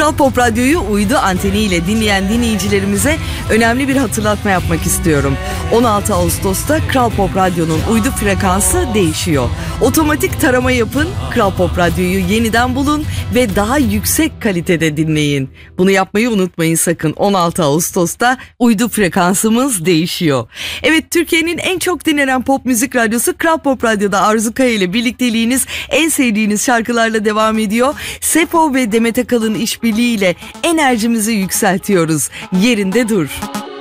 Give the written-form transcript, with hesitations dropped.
Kral Pop Radyo'yu uydu anteniyle dinleyen dinleyicilerimize önemli bir hatırlatma yapmak istiyorum. 16 Ağustos'ta Kral Pop Radyo'nun uydu frekansı değişiyor. Otomatik tarama yapın, Kral Pop Radyo'yu yeniden bulun ve daha yüksek kalitede dinleyin. Bunu yapmayı unutmayın sakın. 16 Ağustos'ta uydu frekansımız değişiyor. Evet, Türkiye'nin en çok dinlenen pop müzik radyosu Kral Pop Radyo'da Arzu Kaya ile birlikteliğiniz en sevdiğiniz şarkılarla devam ediyor. Sepo ve Demet Akalın işbirliğiyle enerjimizi yükseltiyoruz. Yerinde dur.